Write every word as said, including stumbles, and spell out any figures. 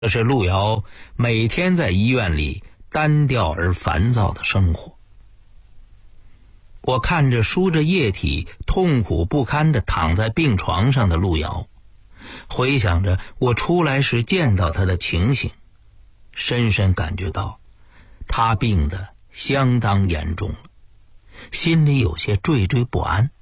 这是路遥每天在医院里单调而烦躁的生活。我看着输着液体痛苦不堪地躺在病床上的路遥，回想着我出来时见到他的情形，深深感觉到他病得相当严重了，心里有些惴惴不安。